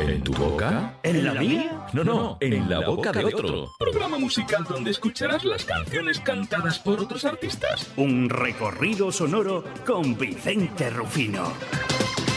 ¿En tu boca? ¿En la mía? No, en la boca de otro. Programa musical donde escucharás las canciones cantadas por otros artistas. Un recorrido sonoro con Vicente Rufino.